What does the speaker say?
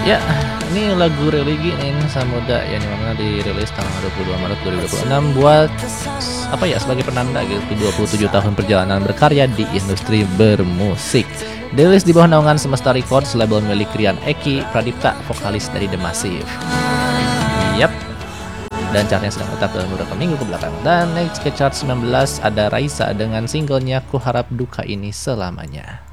Ya, ini lagu religi nih Samudra yang dimana dirilis tanggal 22 Maret 2026 buat apa ya sebagai penanda gitu 27 tahun perjalanan berkarya di industri bermusik. Dirilis di bawah naungan Semesta Records, label milik Rian Eki Pradipta, vokalis dari The Massive. Yap. Dan chartnya sedang tetap dalam beberapa minggu ke belakang. Dan next ke chart 19 ada Raisa dengan singlenya Ku Harap Duka Ini Selamanya.